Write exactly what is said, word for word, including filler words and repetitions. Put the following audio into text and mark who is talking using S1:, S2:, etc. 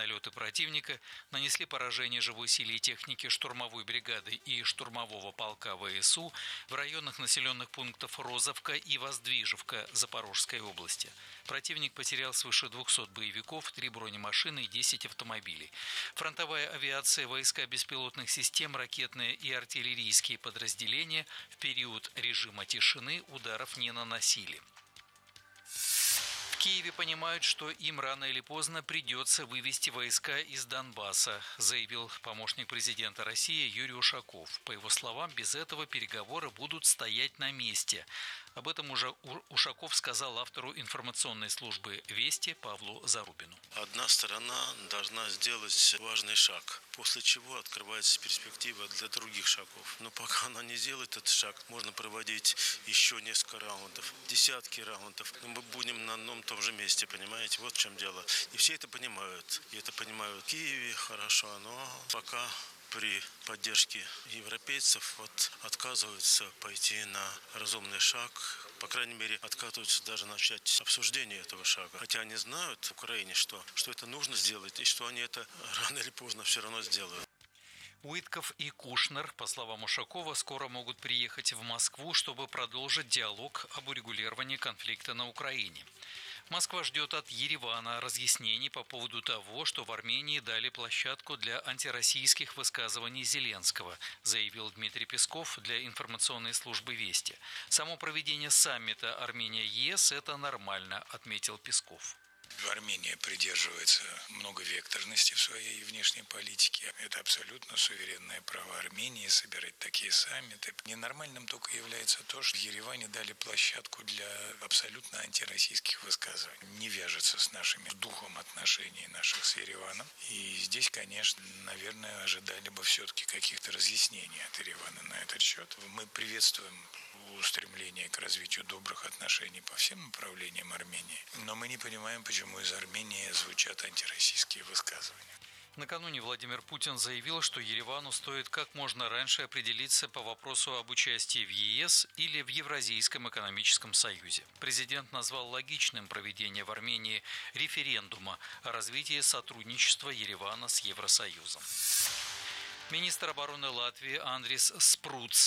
S1: налеты противника нанесли поражение живой силе и технике штурмовой бригады и штурмового полка ВСУ в районах населенных пунктов Розовка и Воздвижевка Запорожской области. Противник потерял свыше двухсот боевиков, три бронемашины и десять автомобилей. Фронтовая авиация, войска беспилотных систем, ракетные и артиллерийские подразделения в период режима тишины ударов не наносили. В Киеве понимают, что им рано или поздно придется вывести войска из Донбасса, заявил помощник президента России Юрий Ушаков. По его словам, без этого переговоры будут стоять на месте. Об этом уже Ушаков сказал автору информационной службы «Вести» Павлу Зарубину.
S2: Одна сторона должна сделать важный шаг, после чего открывается перспектива для других шагов. Но пока она не сделает этот шаг, можно проводить еще несколько раундов, десятки раундов. Но мы будем на одном и том же месте, понимаете? Вот в чем дело. И все это понимают. И это понимают в Киеве хорошо, но пока при поддержке европейцев вот, отказываются пойти на разумный шаг. По крайней мере, отказываются даже начать обсуждение этого шага. Хотя они знают в Украине, что, что это нужно сделать, и что они это рано или поздно все равно сделают.
S1: Уитков и Кушнер, по словам Ушакова, скоро могут приехать в Москву, чтобы продолжить диалог об урегулировании конфликта на Украине. Москва ждет от Еревана разъяснений по поводу того, что в Армении дали площадку для антироссийских высказываний Зеленского, заявил Дмитрий Песков для информационной службы «Вести». Само проведение саммита Армения-ЕС – это нормально, отметил Песков.
S3: Армения придерживается многовекторности в своей внешней политике. Это абсолютно суверенное право Армении собирать такие саммиты. Ненормальным только является то, что в Ереване дали площадку для абсолютно антироссийских высказываний. Не вяжется с нашим духом отношений наших с Ереваном. И здесь, конечно, наверное, ожидали бы все-таки каких-то разъяснений от Еревана на этот счет. Мы приветствуем устремление к развитию добрых отношений по всем направлениям Армении. Но мы не понимаем, почему из Армении звучат антироссийские высказывания.
S1: Накануне Владимир Путин заявил, что Еревану стоит как можно раньше определиться по вопросу об участии в ЕС или в Евразийском экономическом союзе. Президент назвал логичным проведение в Армении референдума о развитии сотрудничества Еревана с Евросоюзом. Министр обороны Латвии Андрис Спруц